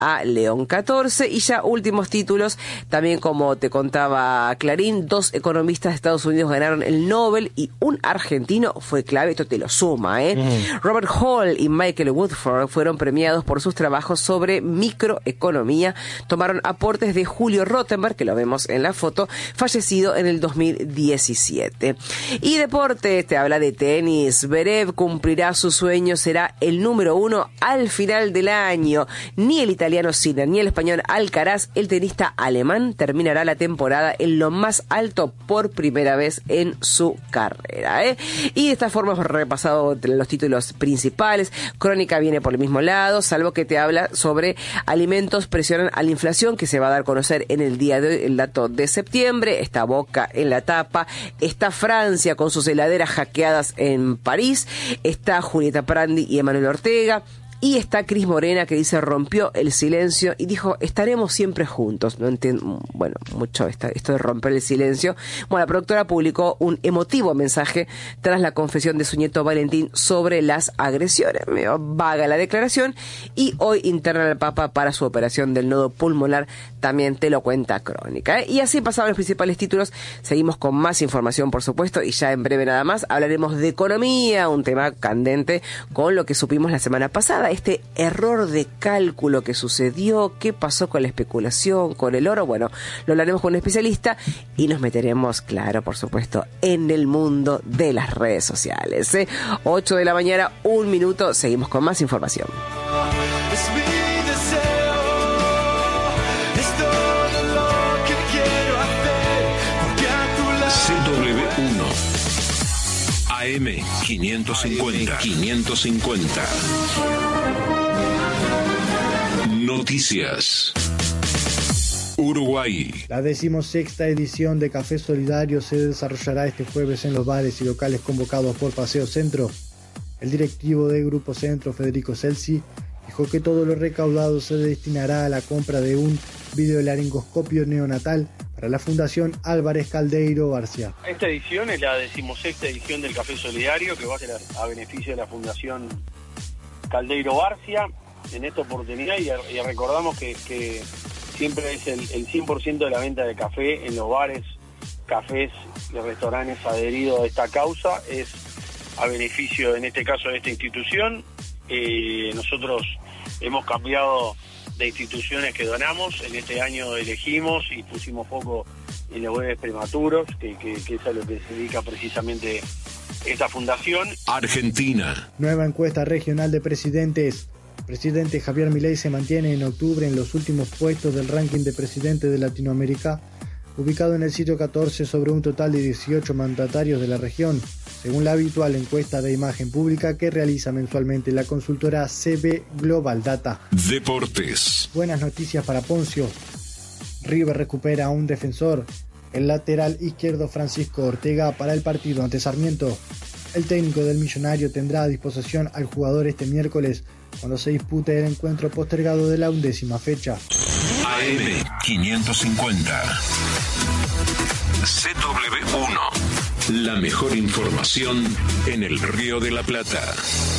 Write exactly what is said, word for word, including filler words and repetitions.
a León catorce. Y ya últimos títulos, también como te contaba Clarín, dos economistas de Estados Unidos ganaron el Nobel y un argentino fue clave, esto te lo suma, ¿eh? Mm. Robert Hall y Michael Woodford fueron premiados por sus trabajos sobre microeconomía. Tomaron aportes de Julio Rottenberg, que lo vemos en la foto, fallecido en el dos mil diecisiete. Y deporte, te habla de tenis. Zverev cumplirá su sueño, será el número uno al final del año. Ni el italiano Sinner ni el español Alcaraz, el tenista alemán, terminará la temporada en lo más alto por primera vez en su carrera, ¿eh? Y de esta forma hemos repasado los títulos principales. Crónica viene por el mismo lado, salvo que te habla sobre alimentos presionan a la inflación, que se va a dar a conocer en el día de hoy, el dato de septiembre. Está Boca en la tapa, está Francia con sus heladeras hackeadas en París, está Julieta Prandi y Emanuel Ortega, y está Cris Morena, que dice rompió el silencio y dijo estaremos siempre juntos. No entiendo, bueno, mucho esta, esto de romper el silencio. Bueno, la productora publicó un emotivo mensaje tras la confesión de su nieto Valentín sobre las agresiones. Medio vaga la declaración. Y hoy internan al Papa para su operación del nodo pulmonar, también te lo cuenta Crónica, ¿eh? Y así pasaban los principales títulos. Seguimos con más información, por supuesto, y ya en breve nada más hablaremos de economía, un tema candente con lo que supimos la semana pasada. Este error de cálculo que sucedió, qué pasó con la especulación, con el oro, bueno, lo hablaremos con un especialista y nos meteremos, claro, por supuesto, en el mundo de las redes sociales, ¿eh? ocho de la mañana, un minuto, seguimos con más información. C W uno A M quinientos cincuenta. quinientos cincuenta. Noticias. Uruguay. La decimosexta edición de Café Solidario se desarrollará este jueves en los bares y locales convocados por Paseo Centro. El directivo de Grupo Centro, Federico Celsi, dijo que todo lo recaudado se destinará a la compra de un videolaringoscopio neonatal para la Fundación Álvarez Caldeiro Barcia. Esta edición es la decimosexta edición del Café Solidario, que va a ser a, a beneficio de la Fundación Caldeiro Barcia. En esta oportunidad, y, y recordamos que, que siempre es el, el cien por ciento de la venta de café en los bares, cafés y restaurantes adheridos a esta causa, es a beneficio, en este caso, de esta institución. Eh, nosotros hemos cambiado de instituciones que donamos. En este año elegimos y pusimos foco en los bebés prematuros, que, que, que es a lo que se dedica precisamente esta fundación. Argentina. Nueva encuesta regional de presidentes. El presidente Javier Milei se mantiene en octubre en los últimos puestos del ranking de presidentes de Latinoamérica, ubicado en el sitio catorce sobre un total de dieciocho mandatarios de la región, según la habitual encuesta de imagen pública que realiza mensualmente la consultora C B Global Data. Deportes. Buenas noticias para Poncio. River recupera a un defensor, el lateral izquierdo Francisco Ortega, para el partido ante Sarmiento. El técnico del Millonario tendrá a disposición al jugador este miércoles, cuando se dispute el encuentro postergado de la undécima fecha. A M quinientos cincuenta. C W uno. La mejor información en el Río de la Plata.